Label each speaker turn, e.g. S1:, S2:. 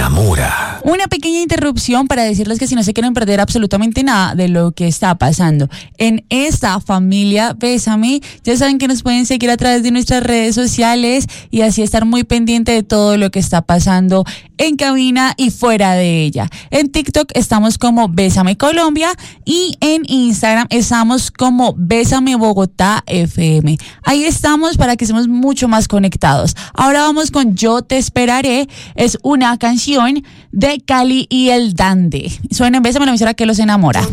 S1: enamora.
S2: Una pequeña interrupción para decirles que si no se quieren perder absolutamente nada de lo que está pasando en esta familia Bésame, ya saben que nos pueden seguir a través de nuestras redes sociales y así estar muy pendiente de todo lo que está pasando en cabina y fuera de ella. En TikTok estamos como Bésame Colombia y en Instagram estamos como Bésame Bogotá FM. Ahí estamos para que estemos mucho más conectados. Ahora vamos con Yo Te Esperaré. Es una canción de Cali y el Dande. Suena en Bésame, la emisora que los enamora.